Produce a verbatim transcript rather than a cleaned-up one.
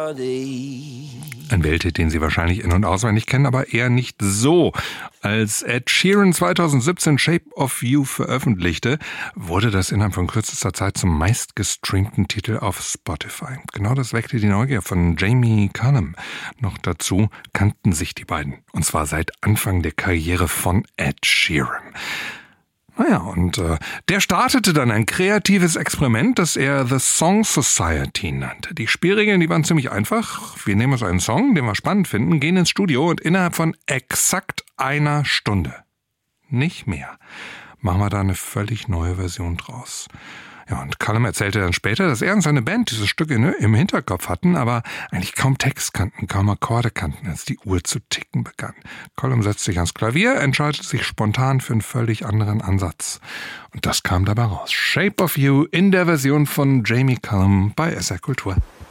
body. Ein Welthit, den Sie wahrscheinlich in- und auswendig kennen, aber eher nicht so. Als Ed Sheeran zweitausendsiebzehn Shape of You veröffentlichte, wurde das innerhalb von kürzester Zeit zum meistgestreamten Titel auf Spotify. Genau das weckte die Neugier von Jamie Cullum. Noch dazu kannten sich die beiden, und zwar seit Anfang der Karriere von Ed Sheeran. Naja, und äh, der startete dann ein kreatives Experiment, das er The Song Society nannte. Die Spielregeln, die waren ziemlich einfach. Wir nehmen uns einen Song, den wir spannend finden, gehen ins Studio und innerhalb von exakt einer Stunde, nicht mehr, machen wir da eine völlig neue Version draus. Ja, und Cullum erzählte dann später, dass er und seine Band dieses Stück in, im Hinterkopf hatten, aber eigentlich kaum Text kannten, kaum Akkorde kannten, als die Uhr zu ticken begann. Cullum setzte sich ans Klavier, entscheidete sich spontan für einen völlig anderen Ansatz. Und das kam dabei raus. Shape of You in der Version von Jamie Cullum bei S R Kultur.